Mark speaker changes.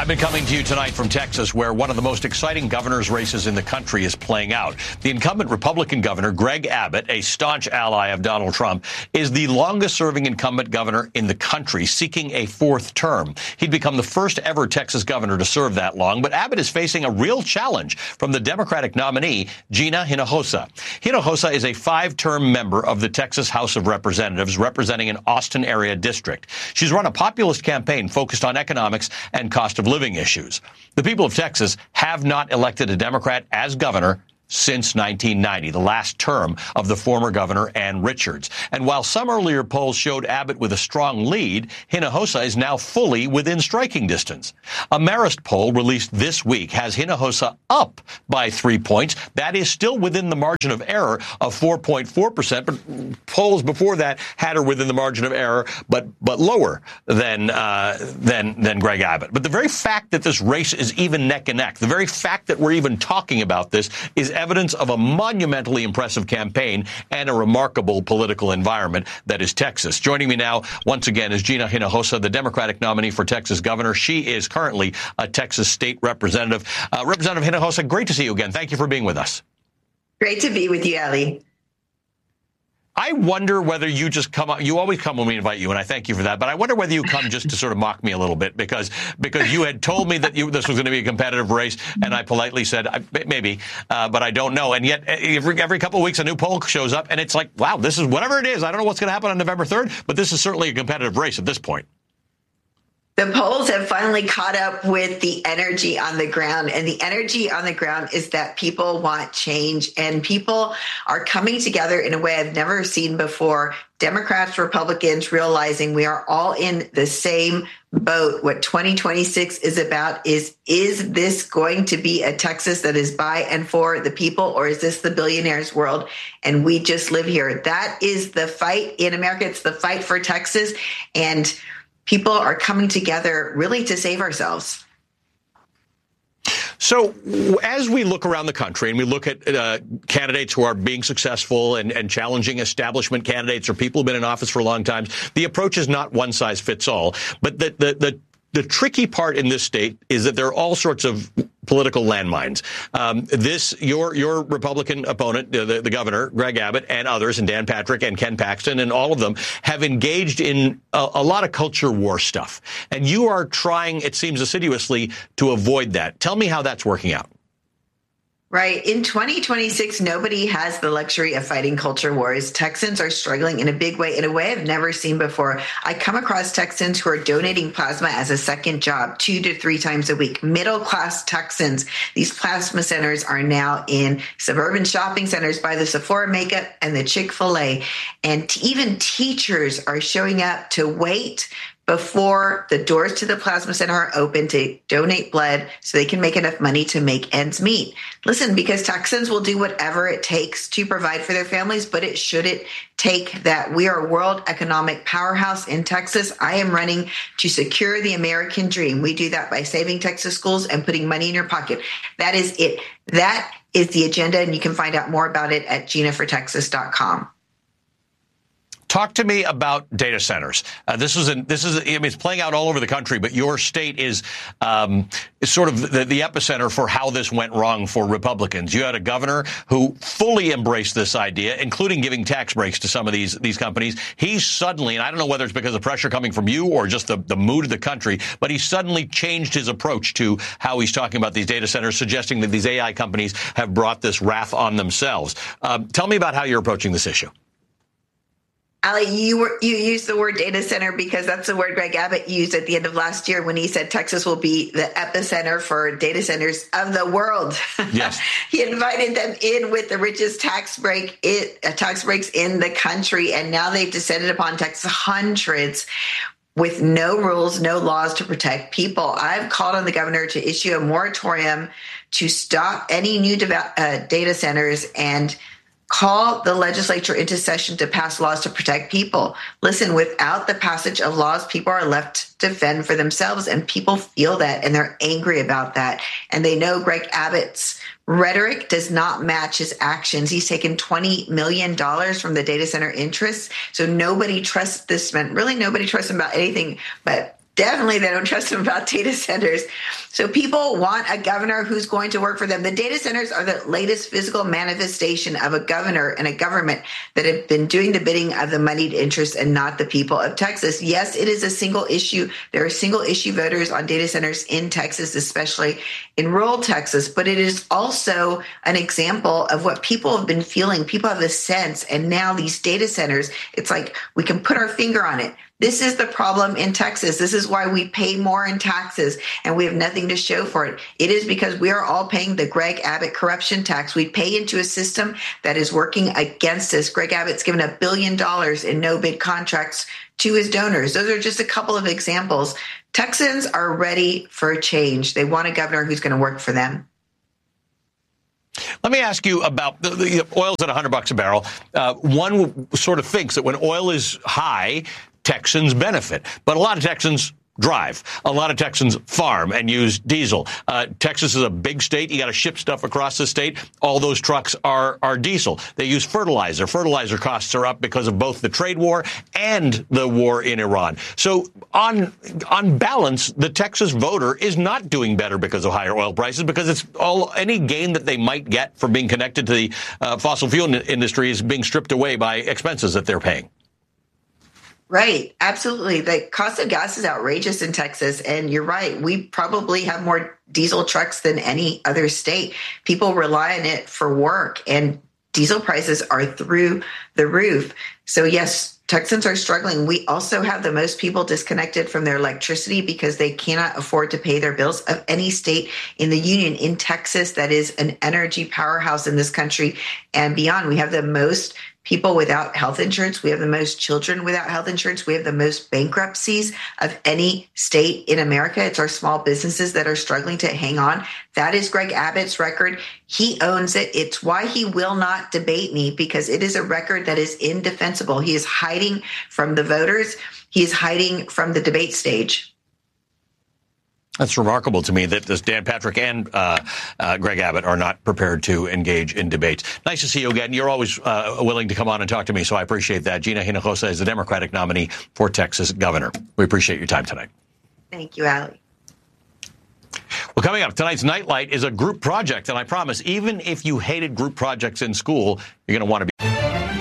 Speaker 1: Abbott coming to you tonight from Texas, where one of the most exciting governor's races in the country is playing out. The incumbent Republican governor, Greg Abbott, a staunch ally of Donald Trump, is the longest-serving incumbent governor in the country, seeking a fourth term. He'd become the first ever Texas governor to serve that long, but Abbott is facing a real challenge from the Democratic nominee, Gina Hinojosa. Hinojosa is a five-term member of the Texas House of Representatives, representing an Austin area district. She's run a populist campaign focused on economics and cost of living issues. The people of Texas have not elected a Democrat as governor since 1990, the last term of the former governor, Ann Richards. And while some earlier polls showed Abbott with a strong lead, Hinojosa is now fully within striking distance. A Marist poll released this week has Hinojosa up by 3 points. That is still within the margin of error of 4.4%, but polls before that had her within the margin of error, but lower than Greg Abbott. But the very fact that this race is even neck and neck, the very fact that we're even talking about this is evidence of a monumentally impressive campaign and a remarkable political environment that is Texas. Joining me now, once again, is Gina Hinojosa, the Democratic nominee for Texas governor. She is currently a Texas state representative. Representative Hinojosa, great to see you again. Thank you for being with us.
Speaker 2: Great to be with you, Ali.
Speaker 1: I wonder whether you just come up. You always come when we invite you, and I thank you for that. But I wonder whether you come just to sort of mock me a little bit, because you had told me that this was going to be a competitive race, and I politely said maybe, but I don't know. And yet every couple of weeks a new poll shows up, and it's like, wow, this is whatever it is. I don't know what's going to happen on November 3rd, but this is certainly a competitive race at this point.
Speaker 2: The polls have finally caught up with the energy on the ground, and the energy on the ground is that people want change, and people are coming together in a way I've never seen before. Democrats, Republicans, realizing we are all in the same boat. What 2026 is about is this going to be a Texas that is by and for the people, or is this the billionaires' world and we just live here? That is the fight in America. It's the fight for Texas, and people are coming together really to save ourselves.
Speaker 1: So as we look around the country and we look at candidates who are being successful and challenging establishment candidates or people who've been in office for a long time, the approach is not one size fits all. But the tricky part in this state is that there are all sorts of political landmines. Your Republican opponent, the governor, Greg Abbott, and others, and Dan Patrick and Ken Paxton, and all of them have engaged in a lot of culture war stuff. And you are trying, it seems assiduously, to avoid that. Tell me how that's working out.
Speaker 2: Right. In 2026, nobody has the luxury of fighting culture wars. Texans are struggling in a big way, in a way I've never seen before. I come across Texans who are donating plasma as a second job 2 to 3 times a week. Middle-class Texans. These plasma centers are now in suburban shopping centers by the Sephora makeup and the Chick-fil-A. And even teachers are showing up to wait before the doors to the plasma center are open to donate blood so they can make enough money to make ends meet. Listen, because Texans will do whatever it takes to provide for their families, but it shouldn't take that. We are a world economic powerhouse in Texas. I am running to secure the American dream. We do that by saving Texas schools and putting money in your pocket. That is it. That is the agenda, and you can find out more about it at ginafortexas.com.
Speaker 1: Talk to me about data centers. It's playing out all over the country, but your state is sort of the epicenter for how this went wrong for Republicans. You had a governor who fully embraced this idea, including giving tax breaks to some of these companies. He suddenly, and I don't know whether it's because of pressure coming from you or just the mood of the country, but he suddenly changed his approach to how he's talking about these data centers, suggesting that these AI companies have brought this wrath on themselves. Tell me about how you're approaching this issue.
Speaker 2: Ali, you used the word data center because that's the word Greg Abbott used at the end of last year when he said Texas will be the epicenter for data centers of the world.
Speaker 1: Yes.
Speaker 2: He invited them in with the richest tax breaks in the country, and now they've descended upon Texas hundreds with no rules, no laws to protect people. I've called on the governor to issue a moratorium to stop any new data centers and call the legislature into session to pass laws to protect people. Listen, without the passage of laws, people are left to fend for themselves, and people feel that, and they're angry about that. And they know Greg Abbott's rhetoric does not match his actions. He's taken $20 million from the data center interests. So nobody trusts this man. Really, nobody trusts him about anything but Definitely, they don't trust him about data centers. So people want a governor who's going to work for them. The data centers are the latest physical manifestation of a governor and a government that have been doing the bidding of the moneyed interests and not the people of Texas. Yes, it is a single issue. There are single issue voters on data centers in Texas, especially in rural Texas, but it is also an example of what people have been feeling. People have a sense, and now these data centers, it's like we can put our finger on it. This is the problem in Texas. This is why we pay more in taxes and we have nothing to show for it. It is because we are all paying the Greg Abbott corruption tax. We pay into a system that is working against us. Greg Abbott's given $1 billion in no bid contracts to his donors. Those are just a couple of examples. Texans are ready for a change. They want a governor who's going to work for them.
Speaker 1: Let me ask you about the oil's at $100 a barrel. One sort of thinks that when oil is high, Texans benefit. But a lot of Texans drive. A lot of Texans farm and use diesel. Texas is a big state. You got to ship stuff across the state. All those trucks are diesel. They use fertilizer. Fertilizer costs are up because of both the trade war and the war in Iran. So on balance, the Texas voter is not doing better because of higher oil prices, because it's any gain that they might get for being connected to the fossil fuel industry is being stripped away by expenses that they're paying.
Speaker 2: Right. Absolutely. The cost of gas is outrageous in Texas. And you're right. We probably have more diesel trucks than any other state. People rely on it for work, and diesel prices are through the roof. So, yes, Texans are struggling. We also have the most people disconnected from their electricity because they cannot afford to pay their bills of any state in the union. In Texas, that is an energy powerhouse in this country and beyond. We have the most people without health insurance. We have the most children without health insurance. We have the most bankruptcies of any state in America. It's our small businesses that are struggling to hang on. That is Greg Abbott's record. He owns it. It's why he will not debate me, because it is a record that is indefensible. He is hiding from the voters. He is hiding from the debate stage.
Speaker 1: That's remarkable to me that this Dan Patrick and Greg Abbott are not prepared to engage in debates. Nice to see you again. You're always willing to come on and talk to me, so I appreciate that. Gina Hinojosa is the Democratic nominee for Texas governor. We appreciate your time tonight.
Speaker 2: Thank you, Ali.
Speaker 1: Well, coming up, tonight's Nightlight is a group project, and I promise, even if you hated group projects in school, you're going to want to be